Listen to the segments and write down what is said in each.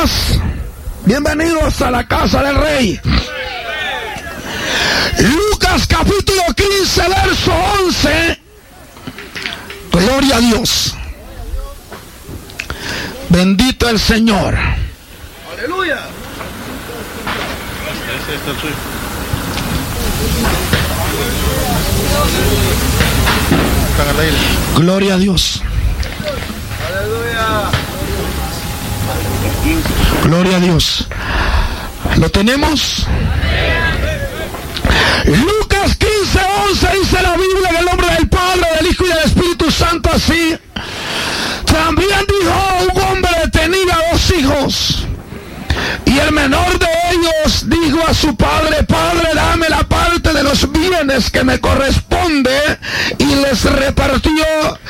paz. Bienvenidos a la casa del Rey. Lucas capítulo 15, verso 11. Gloria a Dios. Bendito el Señor. Aleluya. Gloria a Dios. Aleluya. Gloria a Dios. ¿Lo tenemos? Lucas 15, 11 dice la Biblia en el nombre del Padre, del Hijo y del Espíritu Santo así. También dijo un hombre tenía 2 hijos. Y el menor de ellos dijo a su padre: Padre, dame la parte de los bienes que me corresponde. Y les repartió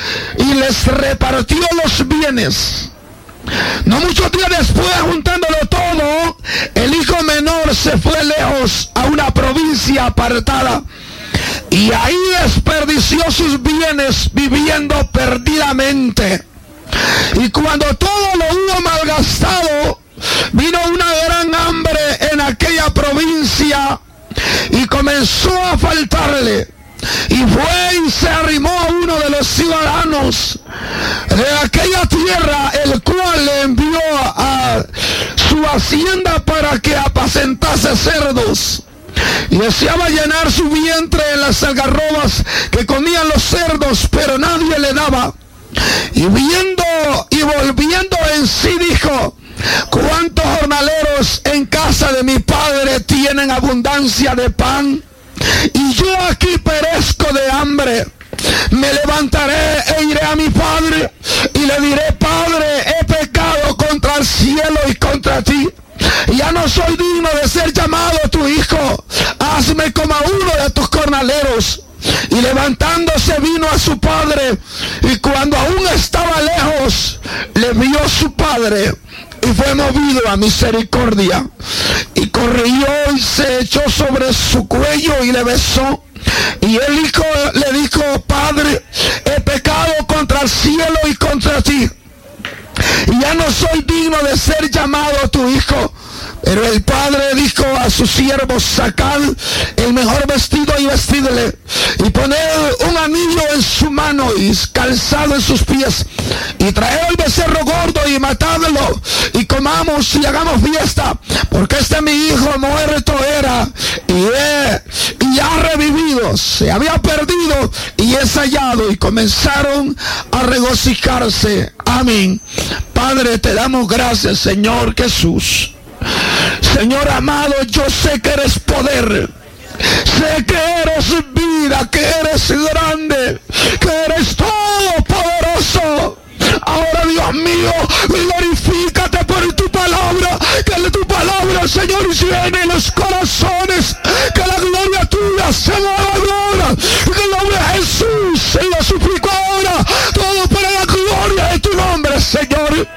los bienes. No muchos días después, juntándolo todo, el hijo menor se fue lejos a una provincia apartada. Y ahí desperdició sus bienes viviendo perdidamente. Y cuando todo lo hubo malgastado, vino una gran hambre en aquella provincia y comenzó a faltarle. Y fue y se arrimó a uno de los ciudadanos de aquella tierra, el cual le envió a su hacienda para que apacentase cerdos. Y deseaba llenar su vientre en las algarrobas que comían los cerdos, pero nadie le daba. Y viendo y volviendo en sí dijo: ¿cuántos jornaleros en casa de mi padre tienen abundancia de pan? Y yo aquí perezco de hambre. Me levantaré e iré a mi padre y le diré: Padre, he pecado contra el cielo y contra ti. Ya no soy digno de ser llamado tu hijo. Hazme como a uno de tus jornaleros. Y levantándose vino a su padre, y cuando aún estaba lejos, le vio su padre, y fue movido a misericordia, y corrió y se echó sobre su cuello y le besó. Y el hijo le dijo: Padre, he pecado contra el cielo y contra ti, y ya no soy digno de ser llamado tu hijo. Pero el padre dijo a sus siervos: sacad el mejor vestido y vestidle, y poned un anillo en su mano y calzado en sus pies, y traed el becerro gordo y matadlo, y comamos y hagamos fiesta, porque este mi hijo muerto era y ha revivido, se había perdido y es hallado. Y comenzaron a regocijarse. Amén. Padre, te damos gracias, Señor Jesús. Señor amado, yo sé que eres poder, sé que eres vida, que eres grande, que eres todopoderoso. Ahora, Dios mío, glorifícate por tu palabra, que tu palabra, Señor, llene en los corazones, que la gloria tuya se mueva ahora, que el nombre de Jesús se lo suplico ahora, todo para la gloria de tu nombre, Señor.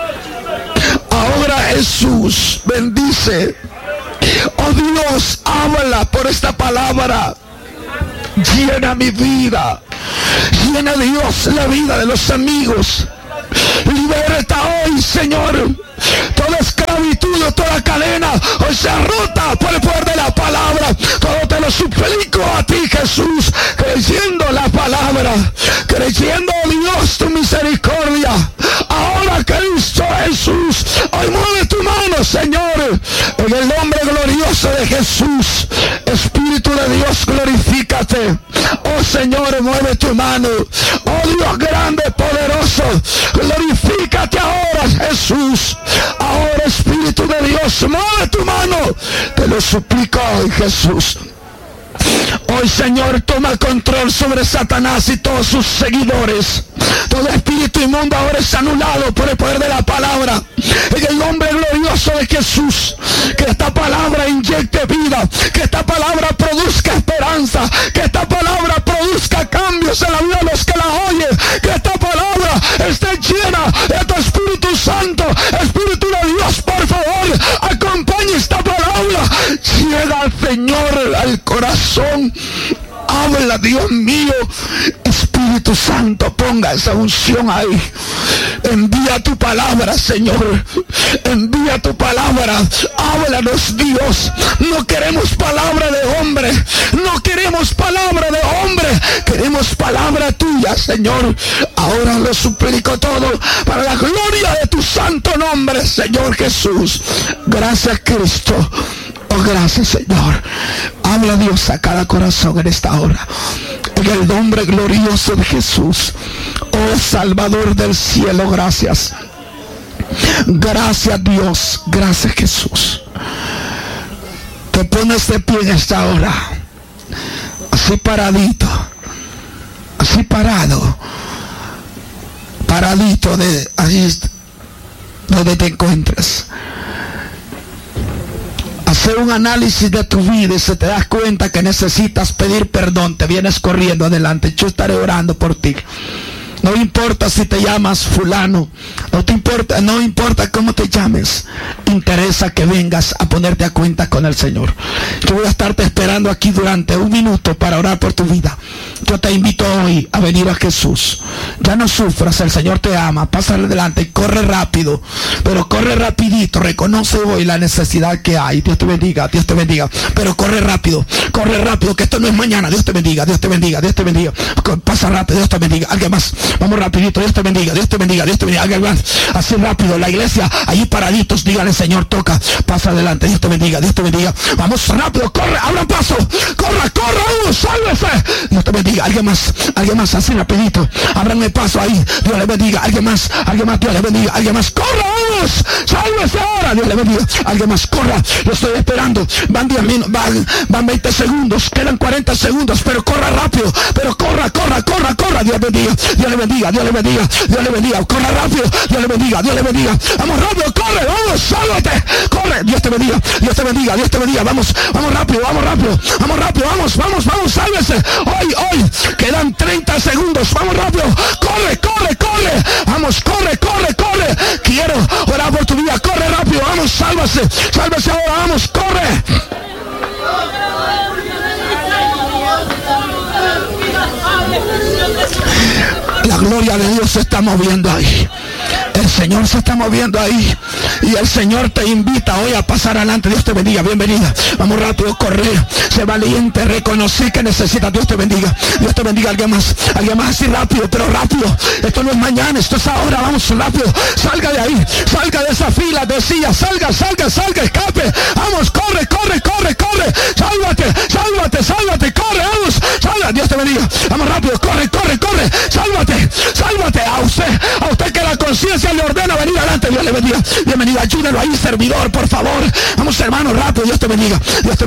Ahora, Jesús, bendice. Oh Dios, habla por esta palabra. Llena mi vida. Llena, Dios, la vida de los amigos. Liberta hoy, Señor, toda esclavitud, toda cadena hoy sea rota por el poder de la palabra. Todo te lo suplico a ti, Jesús, creyendo la palabra, creyendo, Dios, tu misericordia. Ahora, Cristo Jesús, hoy mueve tu mano, Señor, en el nombre glorioso de Jesús. Espíritu de Dios, glorifícate. Oh Señor, mueve tu mano. Oh Dios grande, poderoso, glorifícate ahora, Jesús. Ahora, Espíritu de Dios, mueve tu mano. Te lo suplico hoy, Jesús. Hoy, Señor, toma control sobre Satanás y todos sus seguidores. Todo espíritu inmundo ahora es anulado por el poder de la palabra. En el nombre glorioso de Jesús, que esta palabra inyecte vida, que esta palabra produzca esperanza, que esta palabra produzca cambios en la vida de los que la oyen, que esta palabra esté llena de tu Espíritu Santo. Espíritu de Dios, por favor, acompañe esta palabra. Llega al Señor al corazón. Habla, Dios mío. Espíritu Santo, ponga esa unción ahí. Envía tu palabra, Señor. Envía tu palabra. Háblanos, Dios. No queremos palabra de hombre. No queremos palabra de hombre. Queremos palabra tuya, Señor. Ahora lo suplico todo para la gloria de tu santo nombre, Señor Jesús. Gracias, Cristo. Oh, gracias, Señor. Habla, Dios, a cada corazón en esta hora. En el nombre glorioso de Jesús. Oh, Salvador del cielo, gracias. Gracias, Dios. Gracias, Jesús. Te pones de pie en esta hora. Así paradito. Así parado. Paradito de ahí donde te encuentras. Hacer un análisis de tu vida y si te das cuenta que necesitas pedir perdón, te vienes corriendo adelante. Yo estaré orando por ti. No importa si te llamas fulano, no importa cómo te llames, interesa que vengas a ponerte a cuenta con el Señor. Yo voy a estarte esperando aquí durante un minuto para orar por tu vida. Yo te invito hoy a venir a Jesús. Ya no sufras, el Señor te ama. Pásale adelante, corre rápido, pero corre rapidito. Reconoce hoy la necesidad que hay. Dios te bendiga, Dios te bendiga. Pero corre rápido, que esto no es mañana. Dios te bendiga, Dios te bendiga, Dios te bendiga. Pasa rápido, Dios te bendiga. Alguien más. Vamos rapidito, Dios te bendiga, Dios te bendiga, Dios te bendiga. Alguien más, así rápido, la iglesia, allí paraditos, díganle, Señor, toca, pasa adelante, Dios te bendiga, Dios te bendiga. Vamos rápido, corre, abran paso, corra, sálvese. Dios te bendiga, alguien más, así rapidito, ábranme paso ahí, Dios le bendiga, alguien más, Dios le bendiga, alguien más, corra, vamos, sálvese ahora, Dios le bendiga, alguien más, corra, lo estoy esperando, van 10 minutos, van 20 segundos, quedan 40 segundos, pero corra rápido, pero corra, Dios bendiga, Dios le bendiga, Dios le bendiga, Dios le bendiga, corra rápido, Dios le bendiga, vamos rápido, corre, vamos, sálvate, corre, Dios te bendiga, Dios te bendiga, vamos rápido, vamos, sálvese, hoy, quedan 30 segundos, vamos rápido, corre, vamos, corre, quiero orar por tu vida, corre rápido, vamos, sálvese ahora, vamos, corre. La gloria de Dios se está moviendo ahí. El Señor se está moviendo ahí. Y el Señor te invita hoy a pasar adelante. Dios te bendiga, bienvenida. Vamos rápido, correr. Sé valiente, reconocer que necesitas. Dios te bendiga, alguien más así rápido, pero rápido. Esto no es mañana, esto es ahora. Vamos rápido, salga de ahí, salga de esa fila de sillas, salga, escape. Vamos, corre. Sálvate, corre, vamos, salga. Dios te bendiga, vamos rápido, corre. Sálvate a usted que la conciencia le ordena venir adelante. Dios le bendiga, bienvenida, ayúdalo ahí, servidor, por favor. Vamos, hermano, rápido, Dios te bendiga.